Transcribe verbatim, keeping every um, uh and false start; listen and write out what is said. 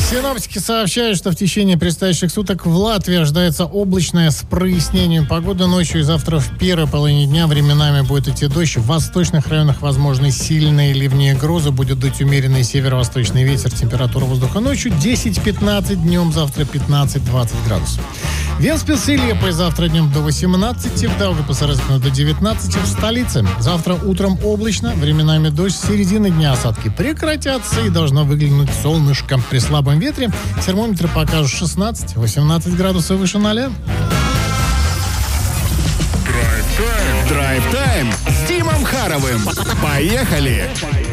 Синоптики сообщают, что в течение предстоящих суток в Латвии ожидается облачная с прояснением погоды. Ночью и завтра в первой половине дня временами будет идти дождь. В восточных районах возможны сильные ливни и грозы. Будет дуть умеренный северо-восточный ветер. Температура воздуха ночью десять-пятнадцать, днем завтра пятнадцать-двадцать градусов. В Венспилсе и Лепой завтра днем до восемнадцати, в Даугавпилсе до девятнадцати, в столице. Завтра утром облачно, временами дождь, с середины дня осадки прекратятся и должно выглянуть солнышко. При слабом ветре термометры покажут шестнадцать-восемнадцать градусов выше ноля. Драйв-тайм. Драйв-тайм с Димом Харовым. Поехали!